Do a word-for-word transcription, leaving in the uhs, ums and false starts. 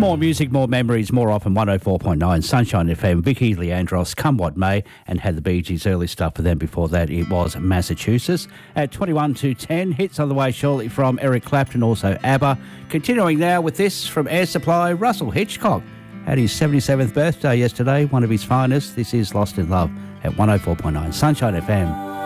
More music, more memories, more often. one oh four point nine Sunshine F M. Vicky Leandros, Come What May, and had the Bee Gees early stuff for them. Before that, it was Massachusetts. At twenty-one to ten, hits on the way shortly from Eric Clapton, also ABBA. Continuing now with this from Air Supply, Russell Hitchcock. Had his seventy-seventh birthday yesterday, one of his finest. This is Lost in Love at one oh four point nine Sunshine F M.